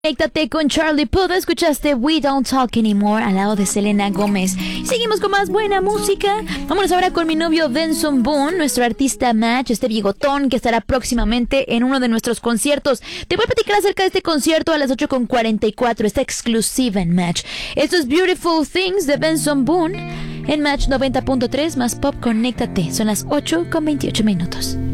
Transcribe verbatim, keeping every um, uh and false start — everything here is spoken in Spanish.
Conéctate con Charlie Puth. Escuchaste We Don't Talk Anymore al lado de Selena Gómez. Y seguimos con más buena música. Vámonos ahora con mi novio Benson Boone, nuestro artista Match, este bigotón que estará próximamente en uno de nuestros conciertos. Te voy a platicar acerca de este concierto a las ocho con cuarenta y cuatro. Está exclusiva en Match. Esto es Beautiful Things de Benson Boone en Match noventa punto tres más Pop. Conéctate. Son las ocho con veintiocho minutos.